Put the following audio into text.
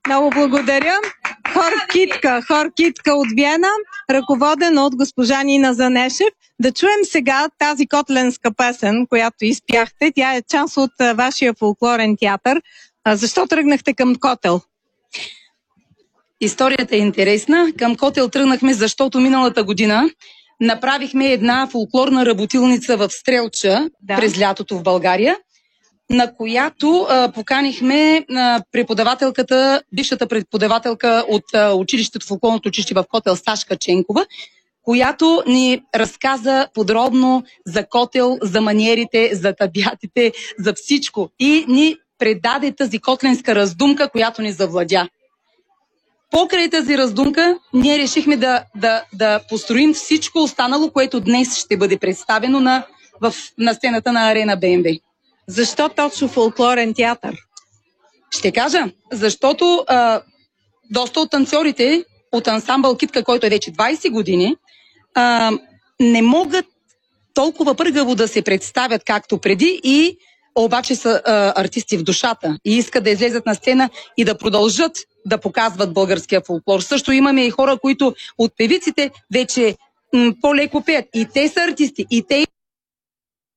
Много благодаря. Хор Китка от Виена, ръководен от госпожа Нина Занешев. Да чуем сега тази котленска песен, която изпяхте. Тя е част от вашия фолклорен театър. Защо тръгнахте към Котел? Историята е интересна. Към Котел тръгнахме, защото миналата година направихме една фолклорна работилница в Стрелча през лятото в България, на която поканихме преподавателката, бившата преподавателка от училището, фолклорното училище в Котел, Сашка Ченкова, която ни разказа подробно за Котел, за маниерите, за табятите, за всичко. И ни предаде тази котленска раздумка, която ни завладя. Покрай тази раздумка, ние решихме да построим всичко останало, което днес ще бъде представено на сцената на Арена БМВ. Защо точно фолклорен театър? Ще кажа, защото доста от танцорите от ансамбъл Китка, който е вече 20 години, не могат толкова пъргаво да се представят както преди, и обаче са артисти в душата и искат да излезат на сцена и да продължат да показват българския фолклор. Също имаме и хора, които от певиците вече по-леко пеят. И те са артисти, и те